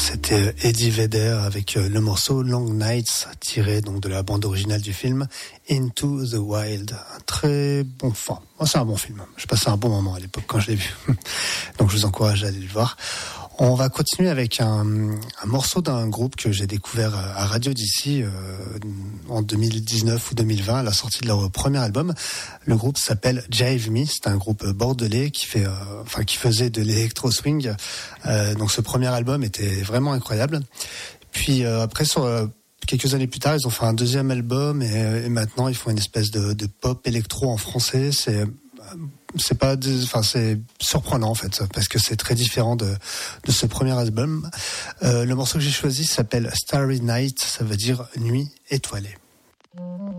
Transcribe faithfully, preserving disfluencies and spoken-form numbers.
C'était Eddie Vedder avec le morceau Long Nights, tiré donc de la bande originale du film Into the Wild. Un très bon film. Oh, c'est un bon film. J'ai passé un bon moment à l'époque quand je l'ai vu. Donc je vous encourage à aller le voir. On va continuer avec un, un morceau d'un groupe que j'ai découvert à Radio d'ici euh, en deux mille dix-neuf ou deux mille vingt, à la sortie de leur premier album. Le groupe s'appelle Jive Me. C'est un groupe bordelais qui fait, euh, enfin qui faisait de l'électro swing. Euh, donc ce premier album était vraiment incroyable. Puis euh, après sur euh, quelques années plus tard, ils ont fait un deuxième album et, et maintenant ils font une espèce de, de pop électro en français. C'est c'est pas, enfin c'est surprenant en fait parce que c'est très différent de de ce premier album. Euh, le morceau que j'ai choisi s'appelle Starry Night, ça veut dire nuit étoilée.